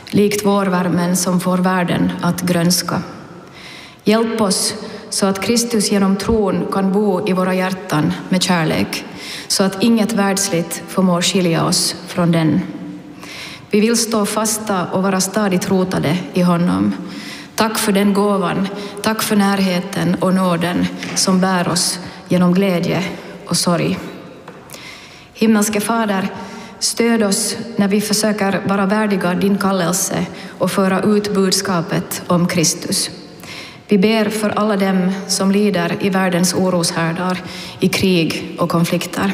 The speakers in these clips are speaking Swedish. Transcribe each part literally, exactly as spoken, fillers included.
likt vårvärmen som får världen att grönska. Hjälp oss så att Kristus genom tron kan bo i våra hjärtan med kärlek, så att inget världsligt förmår skilja oss från den. Vi vill stå fasta och vara stadigt rotade i honom. Tack för den gåvan, tack för närheten och nåden som bär oss genom glädje och sorg. Himmelske Fader, stöd oss när vi försöker vara värdiga din kallelse och föra ut budskapet om Kristus. Vi ber för alla dem som lider i världens oroshärdar, i krig och konflikter.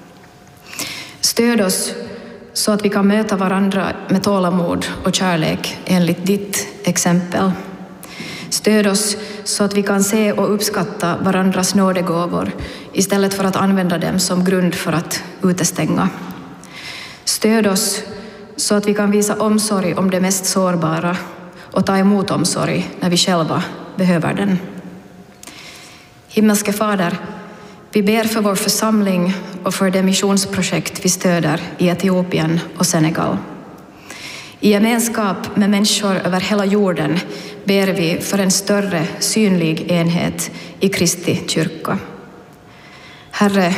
Stöd oss så att vi kan möta varandra med tålamod och kärlek enligt ditt exempel. Stöd oss så att vi kan se och uppskatta varandras nådegåvor istället för att använda dem som grund för att utestänga. Stöd oss så att vi kan visa omsorg om det mest sårbara och ta emot omsorg när vi själva behöver den. Himmelske Fader, vi ber för vår församling och för det missionsprojekt vi stöder i Etiopien och Senegal. I gemenskap med människor över hela jorden ber vi för en större synlig enhet i Kristi kyrka. Herre,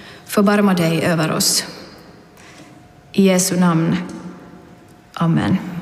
förbarma dig över oss. I Jesu namn. Amen.